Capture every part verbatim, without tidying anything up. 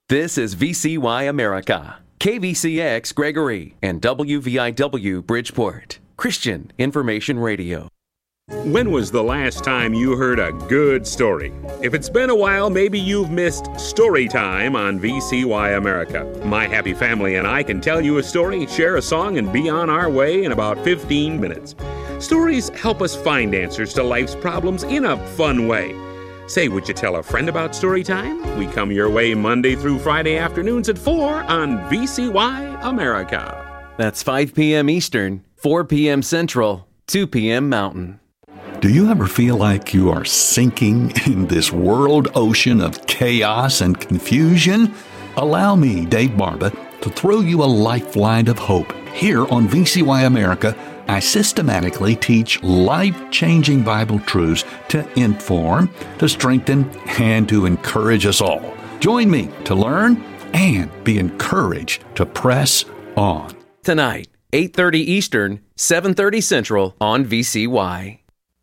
This is V C Y America, K V C X Gregory, and W V I W Bridgeport, Christian Information Radio. When was the last time you heard a good story? If it's been a while, maybe you've missed Story Time on V C Y America. My happy family and I can tell you a story, share a song, and be on our way in about fifteen minutes. Stories help us find answers to life's problems in a fun way. Say, would you tell a friend about Story Time? We come your way Monday through Friday afternoons at four on V C Y America. That's five p.m. Eastern, four p.m. Central, two p.m. Mountain. Do you ever feel like you are sinking in this world ocean of chaos and confusion? Allow me, Dave Barba, to throw you a lifeline of hope. Here on V C Y America, I systematically teach life-changing Bible truths to inform, to strengthen, and to encourage us all. Join me to learn and be encouraged to press on. Tonight, eight thirty Eastern, seven thirty Central on V C Y.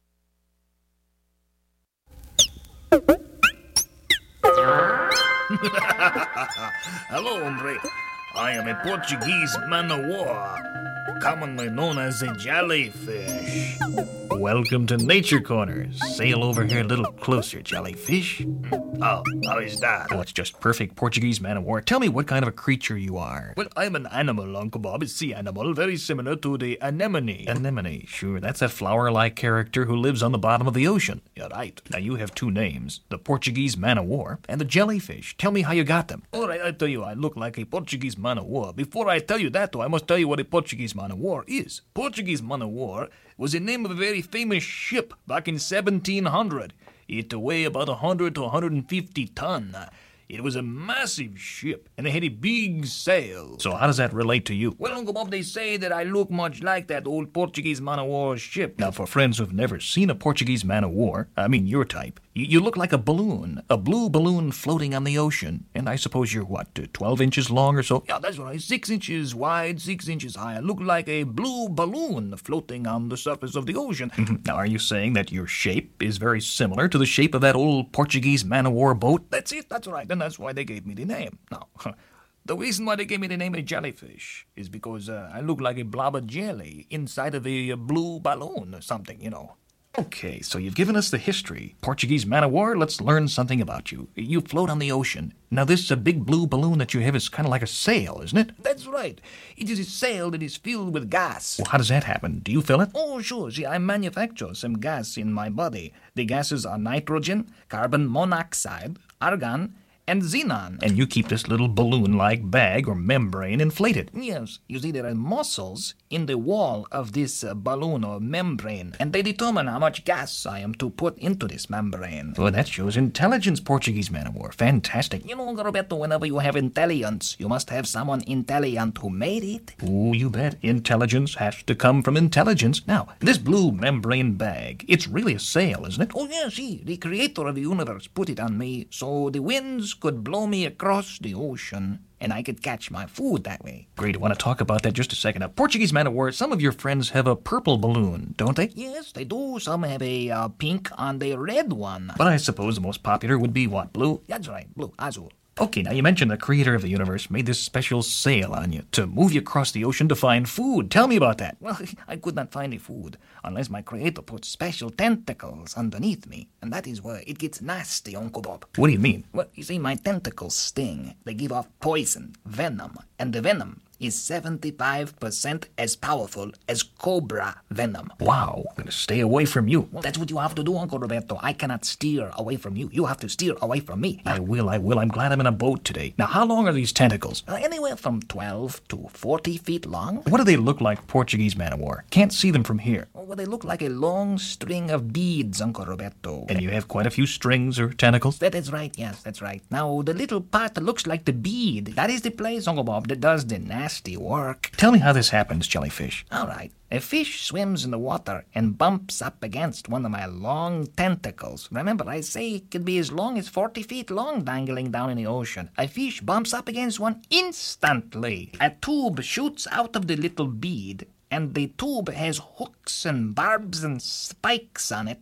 Hello, hombre. I am a Portuguese man of war, commonly known as a jellyfish. Welcome to Nature Corner. Sail over here a little closer, jellyfish. Oh, how is that? Oh, it's just perfect Portuguese man of war. Tell me what kind of a creature you are. Well, I'm an animal, Uncle Bob. A sea animal, very similar to the anemone. Anemone, sure. That's that flower-like character who lives on the bottom of the ocean. You're right. Now, you have two names, the Portuguese man of war and the jellyfish. Tell me how you got them. All right, I tell you, I look like a Portuguese man of war. Before I tell you that, though, I must tell you what a Portuguese man of war is. Portuguese man of war was the name of a very famous ship back in seventeen hundred. It weighed about one hundred to one hundred fifty ton. It was a massive ship, and it had a big sail. So how does that relate to you? Well, Uncle Bob, they say that I look much like that old Portuguese man-of-war ship. Now, for friends who've never seen a Portuguese man-of-war, I mean your type, you, you look like a balloon, a blue balloon floating on the ocean. And I suppose you're, what, twelve inches long or so? Yeah, that's right, six inches wide, six inches high. I look like a blue balloon floating on the surface of the ocean. Now, are you saying that your shape is very similar to the shape of that old Portuguese man-of-war boat? That's it, that's right. And that's why they gave me the name. Now, the reason why they gave me the name of jellyfish is because uh, I look like a blob of jelly inside of a, a blue balloon or something, you know. Okay, so you've given us the history. Portuguese man-of-war, let's learn something about you. You float on the ocean. Now, this uh, big blue balloon that you have is kind of like a sail, isn't it? That's right. It is a sail that is filled with gas. Well, how does that happen? Do you fill it? Oh, sure. See, I manufacture some gas in my body. The gases are nitrogen, carbon monoxide, argon, and xenon. And you keep this little balloon-like bag or membrane inflated. Yes. You see, there are muscles in the wall of this uh, balloon or membrane, and they determine how much gas I am to put into this membrane. Well, that shows intelligence, Portuguese man-of-war. Fantastic. You know, Roberto, whenever you have intelligence, you must have someone intelligent who made it. Oh, you bet. Intelligence has to come from intelligence. Now, this blue membrane bag, it's really a sail, isn't it? Oh, yeah, see, the creator of the universe put it on me so the winds could blow me across the ocean, and I could catch my food that way. Great, I want to talk about that just a second. Now, Portuguese man-of-war, some of your friends have a purple balloon, don't they? Yes, they do. Some have a uh, pink and a red one. But I suppose the most popular would be what, blue? That's right, blue, azul. Okay, now you mentioned the creator of the universe made this special sail on you to move you across the ocean to find food. Tell me about that. Well, I could not find any food unless my creator put special tentacles underneath me. And that is where it gets nasty, Uncle Bob. What do you mean? Well, you see, my tentacles sting. They give off poison, venom. And the venom is seventy-five percent as powerful as cobra venom. Wow, I'm going to stay away from you. Well, that's what you have to do, Uncle Roberto. I cannot steer away from you. You have to steer away from me. I will, I will. I'm glad I'm in a boat today. Now, how long are these tentacles? Uh, anywhere from twelve to forty feet long. What do they look like, Portuguese man-of-war? Can't see them from here. Well, they look like a long string of beads, Uncle Roberto. And you have quite a few strings or tentacles? That is right, yes, that's right. Now, the little part that looks like the bead, that is the place, Uncle Bob, that does the nasty work. Tell me how this happens, jellyfish. All right. A fish swims in the water and bumps up against one of my long tentacles. Remember, I say it could be as long as forty feet long dangling down in the ocean. A fish bumps up against one instantly. A tube shoots out of the little bead, and the tube has hooks and barbs and spikes on it.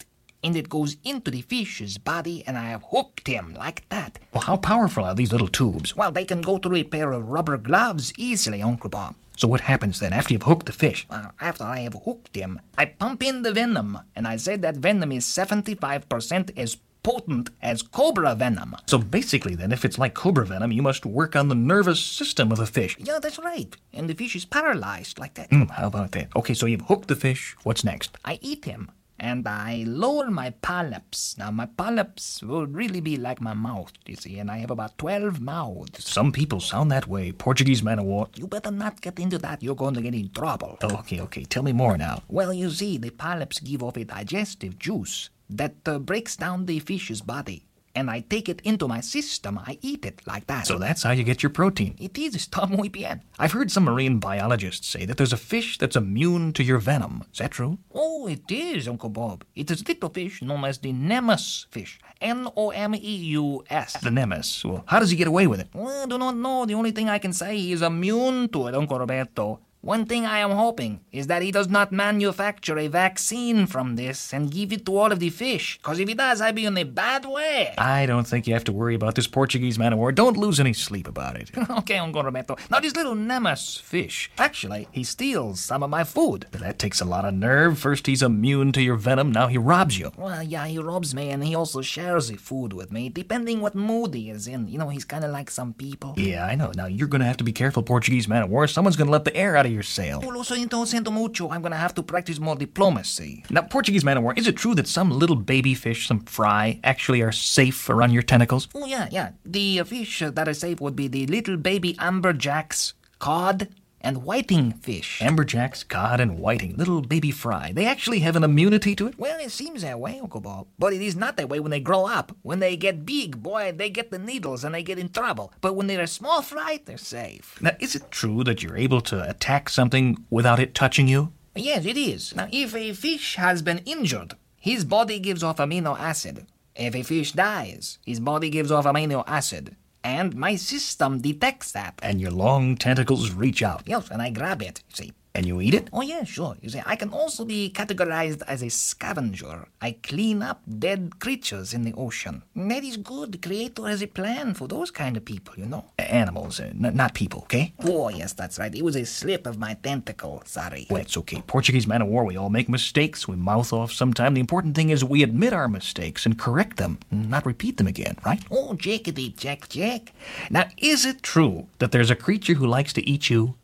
and it goes into the fish's body, and I have hooked him like that. Well, how powerful are these little tubes? Well, they can go through a pair of rubber gloves easily, Uncle Bob. So what happens then after you've hooked the fish? Uh, after I have hooked him, I pump in the venom, and I said that venom is seventy-five percent as potent as cobra venom. So basically then, if it's like cobra venom, you must work on the nervous system of the fish. Yeah, that's right. And the fish is paralyzed like that. Mm, how about that? Okay, so you've hooked the fish. What's next? I eat him, and I lower my polyps. Now, my polyps will really be like my mouth, you see, and I have about twelve mouths. Some people sound that way. Portuguese man of war. You better not get into that. You're going to get in trouble. Oh, okay, okay. Tell me more now. Well, you see, the polyps give off a digestive juice that uh, breaks down the fish's body, and I take it into my system. I eat it like that. So that's how you get your protein. It is, está muy bien. I've heard some marine biologists say that there's a fish that's immune to your venom. Is that true? Oh, it is, Uncle Bob. It is a little fish known as the Nemus fish. N O M E U S. The Nemus. Well, how does he get away with it? Well, I do not know. The only thing I can say, he is immune to it, Uncle Roberto. One thing I am hoping is that he does not manufacture a vaccine from this and give it to all of the fish, because if he does, I'd be in a bad way. I don't think you have to worry about this Portuguese man of war. Don't lose any sleep about it. Okay, Uncle Roberto. Now, this little Nemus fish, actually, he steals some of my food. That takes a lot of nerve. First he's immune to your venom, now he robs you. Well, yeah, he robs me, and he also shares the food with me, depending what mood he is in. You know, he's kind of like some people. Yeah, I know. Now, you're going to have to be careful, Portuguese man of war. Someone's going to let the air out of your sail. Oh, lo siento, siento mucho. I'm going to have to practice more diplomacy. Now, Portuguese man of war, is it true that some little baby fish, some fry, actually are safe around your tentacles? Oh, yeah, yeah. The uh, fish uh, that are safe would be the little baby amberjacks, cod, and whiting fish. Amberjacks, cod, and whiting. Little baby fry. They actually have an immunity to it? Well, it seems that way, Uncle Bob. But it is not that way when they grow up. When they get big, boy, they get the needles and they get in trouble. But when they're a small fry, they're safe. Now, is it true that you're able to attack something without it touching you? Yes, it is. Now, if a fish has been injured, his body gives off amino acid. If a fish dies, his body gives off amino acid. And my system detects that. And your long tentacles reach out. Yes, and I grab it, you see. And you eat it? Oh, yeah, sure. You see, I can also be categorized as a scavenger. I clean up dead creatures in the ocean. That is good. The Creator has a plan for those kind of people, you know. Animals, uh, n- not people, okay? Oh, yes, that's right. It was a slip of my tentacle. Sorry. Well, it's okay. Portuguese man of war, we all make mistakes. We mouth off sometime. The important thing is we admit our mistakes and correct them, and not repeat them again, right? Oh, jackety jack jack. Now, is it true that there's a creature who likes to eat you?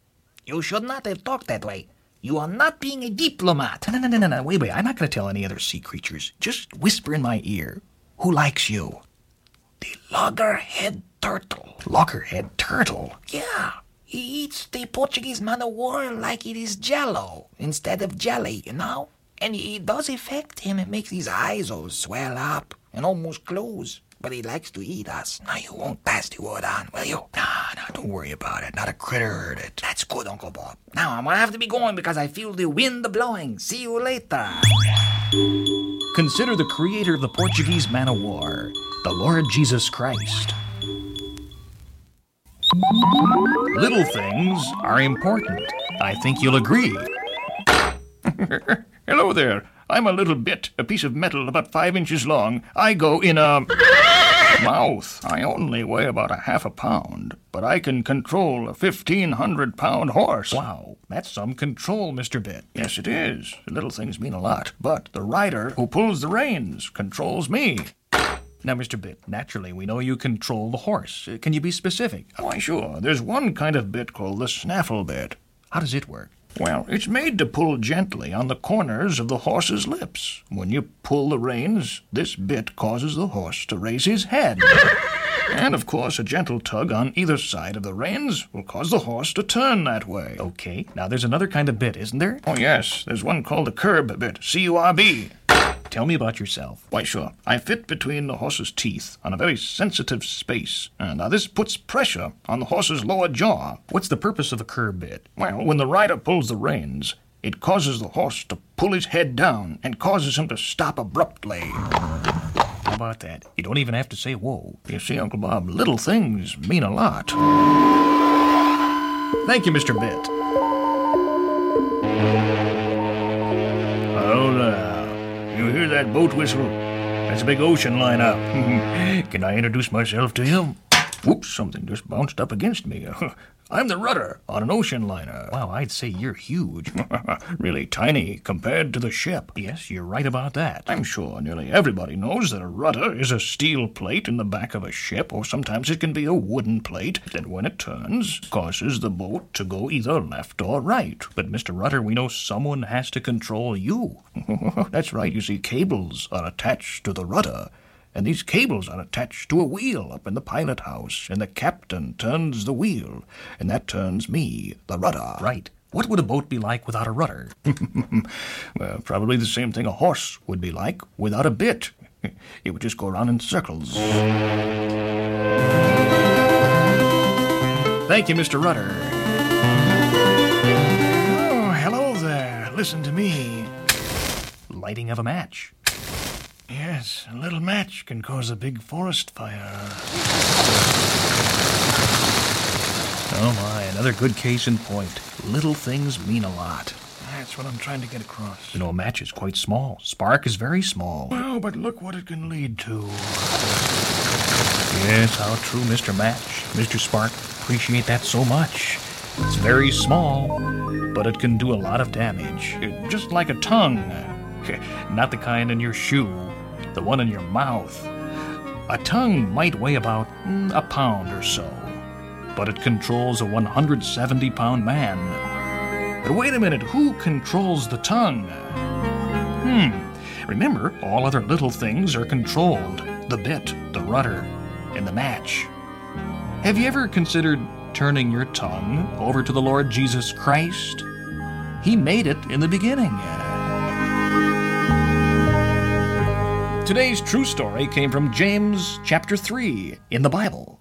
You should not have talked that way. You are not being a diplomat. No, no, no, no, no. Wait, wait. I'm not going to tell any other sea creatures. Just whisper in my ear. Who likes you? The loggerhead turtle. Loggerhead turtle? Yeah. He eats the Portuguese man of war like it is jello instead of jelly, you know? And it does affect him. It makes his eyes all swell up and almost close. But he likes to eat us. Now you won't pass the word on, will you? Nah, nah, don't worry about it. Not a critter heard it. That's good, Uncle Bob. Now I'm gonna have to be going because I feel the wind blowing. See you later. Consider the creator of the Portuguese man of war, the Lord Jesus Christ. Little things are important. I think you'll agree. Hello there. I'm a little bit, a piece of metal about five inches long. I go in a mouth. I only weigh about a half a pound, but I can control a fifteen hundred pound horse. Wow, that's some control, Mister Bit. Yes, it is. The little things mean a lot, but the rider who pulls the reins controls me. Now, Mister Bit, naturally, we know you control the horse. Uh, Can you be specific? Why, sure. There's one kind of bit called the snaffle bit. How does it work? Well, it's made to pull gently on the corners of the horse's lips. When you pull the reins, this bit causes the horse to raise his head. And, of course, a gentle tug on either side of the reins will cause the horse to turn that way. Okay, now there's another kind of bit, isn't there? Oh, yes. There's one called the curb bit, C U R B. Tell me about yourself. Why, sure. I fit between the horse's teeth on a very sensitive space. And now this puts pressure on the horse's lower jaw. What's the purpose of a curb bit? Well, when the rider pulls the reins, it causes the horse to pull his head down and causes him to stop abruptly. How about that? You don't even have to say whoa. You see, Uncle Bob, little things mean a lot. Thank you, Mister Bit. Oh, now. You hear that boat whistle? That's a big ocean liner. Can I introduce myself to him? Whoops, something just bounced up against me. I'm the rudder on an ocean liner. Wow, I'd say you're huge. Really tiny compared to the ship. Yes, you're right about that. I'm sure nearly everybody knows that a rudder is a steel plate in the back of a ship, or sometimes it can be a wooden plate that, when it turns, causes the boat to go either left or right. But, Mister Rudder, we know someone has to control you. That's right. You see, cables are attached to the rudder. And these cables are attached to a wheel up in the pilot house, and the captain turns the wheel, and that turns me, the rudder. Right. What would a boat be like without a rudder? Well, probably the same thing a horse would be like without a bit. It would just go around in circles. Thank you, Mister Rudder. Oh, hello there. Listen to me. Lighting of a match. Yes, a little match can cause a big forest fire. Oh my, another good case in point. Little things mean a lot. That's what I'm trying to get across. You know, a match is quite small. Spark is very small. Well, but look what it can lead to. Yes, how true, Mister Match. Mister Spark, appreciate that so much. It's very small, but it can do a lot of damage. Just like a tongue. Not the kind in your shoe. The one in your mouth. A tongue might weigh about mm, a pound or so, but it controls a one hundred seventy pound man. But wait a minute, who controls the tongue? Hmm, remember, all other little things are controlled. The bit, the rudder, and the match. Have you ever considered turning your tongue over to the Lord Jesus Christ? He made it in the beginning. Today's true story came from James chapter three in the Bible.